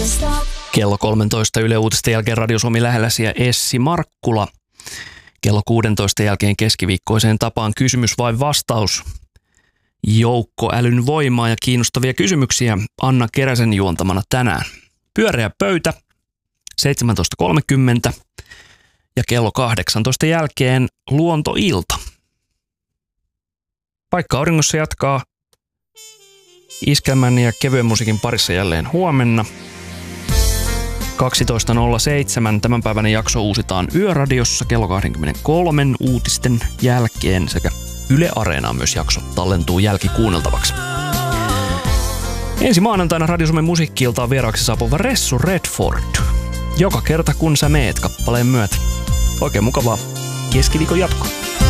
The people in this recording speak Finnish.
Kello 13 Yle Uutisten jälkeen Radio Suomi lähelläsi ja Essi Markkula. Kello 16 jälkeen keskiviikkoiseen tapaan kysymys vai vastaus. Joukkoälyn voimaa ja kiinnostavia kysymyksiä Anna Keräsen juontamana tänään. Pyöreä pöytä 17.30 ja kello 18 jälkeen luontoilta. Paikka auringossa jatkaa iskelmän ja kevyen musiikin parissa jälleen huomenna. 12.07 tämänpäiväinen jakso uusitaan Yöradiossa kello 23 uutisten jälkeen sekä Yle Areenaan myös jakso tallentuu jälkikuunneltavaksi. Ensi maanantaina Radio Suomen musiikki-iltaan vieraaksi saapuva Ressu Redford. Joka kerta kun sä meet kappaleen myötä. Oikein mukavaa keskiviikon jatkoa.